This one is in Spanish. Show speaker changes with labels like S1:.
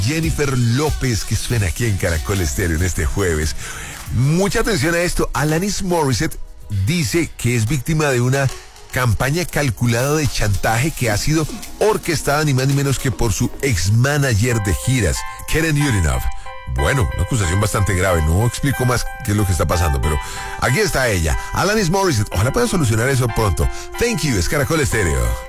S1: Jennifer López, que suena aquí en Caracol Estéreo en este jueves. Mucha atención a esto. Alanis Morissette dice que es víctima de una campaña calculada de chantaje que ha sido orquestada ni más ni menos que por su ex-manager de giras, Karen Yurinov. Bueno, una acusación bastante grave, no explico más qué es lo que está pasando, pero aquí está ella, Alanis Morissette. Ojalá pueda solucionar eso pronto. Thank you, es Caracol Estéreo.